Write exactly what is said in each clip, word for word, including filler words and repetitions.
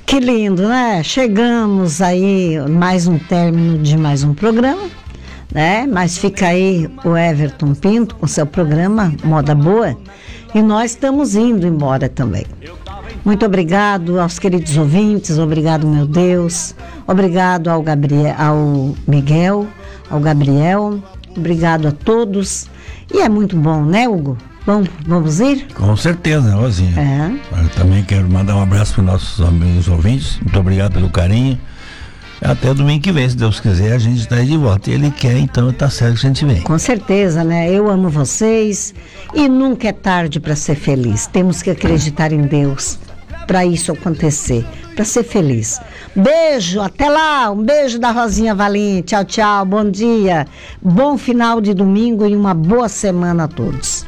Que lindo, né? Chegamos aí, mais um término de mais um programa, né? Mas fica aí o Everton Pinto com seu programa Moda Boa e nós estamos indo embora também. Muito obrigado aos queridos ouvintes, obrigado, meu Deus, obrigado ao, Gabriel, ao Miguel, ao Gabriel, obrigado a todos. E é muito bom, né, Hugo? Bom, vamos ir? Com certeza, Rosinha. É. Eu também quero mandar um abraço para os nossos amigos ouvintes. Muito obrigado pelo carinho. Até domingo que vem, se Deus quiser, a gente está aí de volta. E Ele quer, então tá certo que a gente vem. Com certeza, né? Eu amo vocês e nunca é tarde para ser feliz. Temos que acreditar em Deus para isso acontecer, para ser feliz. Beijo, até lá. Um beijo da Rosinha Valim. Tchau, tchau. Bom dia. Bom final de domingo e uma boa semana a todos.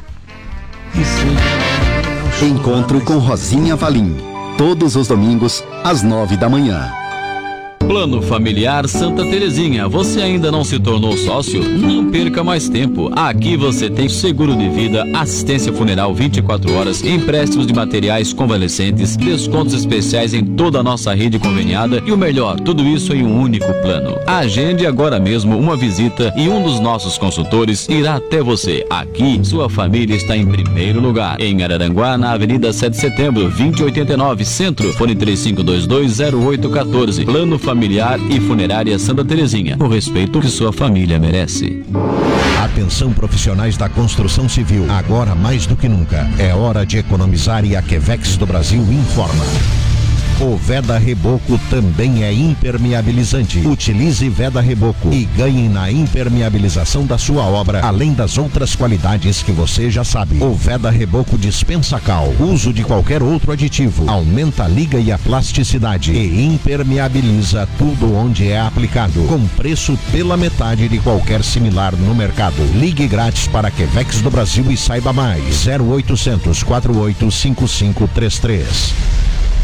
Encontro com Rosinha Valim, todos os domingos, às nove da manhã. Plano Familiar Santa Terezinha. Você ainda não se tornou sócio? Não perca mais tempo. Aqui você tem seguro de vida, assistência funeral vinte e quatro horas, empréstimos de materiais convalescentes, descontos especiais em toda a nossa rede conveniada e o melhor, tudo isso em um único plano. Agende agora mesmo uma visita e um dos nossos consultores irá até você. Aqui, sua família está em primeiro lugar. Em Araranguá, na Avenida sete de Setembro, vinte e oitenta e nove, Centro. Fone três cinco dois dois zero oito um quatro. Plano Familiar e Funerária Santa Terezinha. O respeito que sua família merece. Atenção, profissionais da construção civil. Agora mais do que nunca é hora de economizar e a Quevex do Brasil informa. O Veda Reboco também é impermeabilizante. Utilize Veda Reboco e ganhe na impermeabilização da sua obra, além das outras qualidades que você já sabe. O Veda Reboco dispensa cal, uso de qualquer outro aditivo, aumenta a liga e a plasticidade e impermeabiliza tudo onde é aplicado, com preço pela metade de qualquer similar no mercado. Ligue grátis para a Quevex do Brasil e saiba mais. zero oitocentos, quarenta e oito, cinquenta e cinco trinta e três.